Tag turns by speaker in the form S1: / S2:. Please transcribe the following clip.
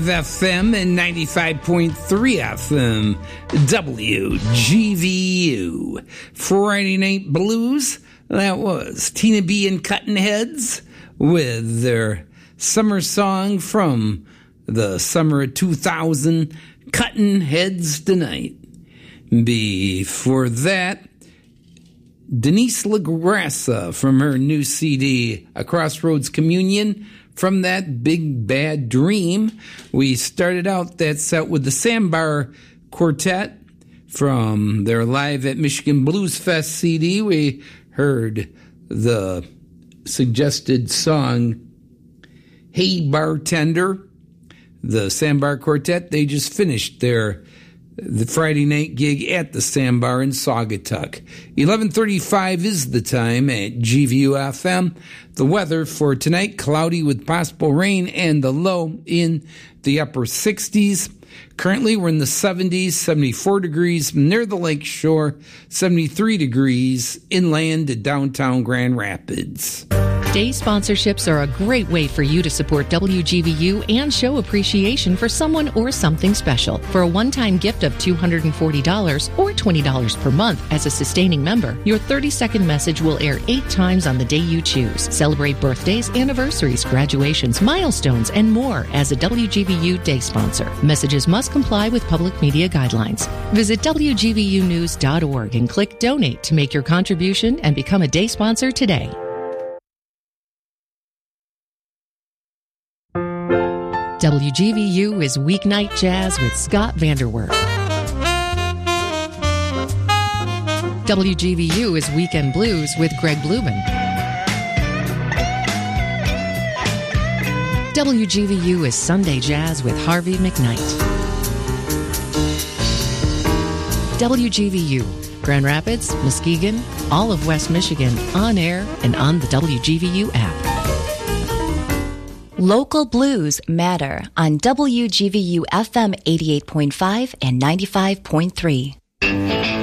S1: FM and 95.3 FM WGVU. Friday Night Blues, that was Tina B and Cuttin' Heads with their summer song from the summer of 2000, Cuttin' Heads Tonight. Before that, Denise LaGrassa from her new CD, A Crossroads Communion, from that Big Bad Dream. We started out that set with the Sandbar Quartet from their Live at Michigan Blues Fest CD. We heard the suggested song, Hey Bartender. The Sandbar Quartet, they just finished the Friday night gig at the Sandbar in Saugatuck. 11:35 is the time at GVU-FM. The weather for tonight, cloudy with possible rain and the low in the upper 60s. Currently, we're in the 70s, 74 degrees near the lake shore, 73 degrees inland to downtown Grand Rapids.
S2: Day sponsorships are a great way for you to support WGVU and show appreciation for someone or something special. For a one-time gift of $240 or $20 per month as a sustaining member, your 30-second message will air 8 times on the day you choose. Celebrate birthdays, anniversaries, graduations, milestones, and more as a WGVU day sponsor. Messages must comply with public media guidelines. Visit WGVUnews.org and click Donate to make your contribution and become a day sponsor today. WGVU is Weeknight Jazz with Scott Vanderwerf. WGVU is Weekend Blues with Greg Blumen. WGVU is Sunday Jazz with Harvey McKnight. WGVU, Grand Rapids, Muskegon, all of West Michigan, on air and on the WGVU app.
S3: Local blues matter on WGVU FM 88.5 and 95.3.